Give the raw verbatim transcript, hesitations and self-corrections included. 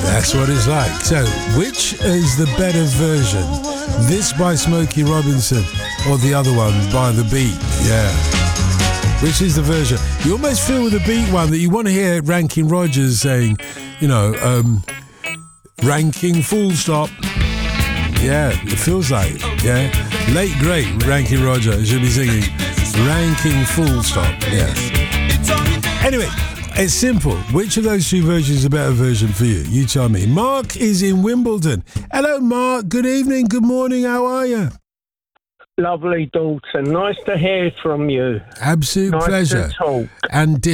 That's what it's like. So, which is the better version? This by Smokey Robinson or the other one by The Beat? Yeah. Which is the version? You almost feel with the Beat one that you want to hear Ranking Rogers saying, you know, um, ranking full stop. Yeah, it feels like, yeah. Late great Ranking Roger should be singing ranking full stop. Yeah. Anyway, it's simple. Which of those two versions is a better version for you? You tell me. Mark is in Wimbledon. Hello, Mark. Good evening. Good morning. How are you? Lovely, Dalton. Nice to hear from you. Absolute nice pleasure. To talk. And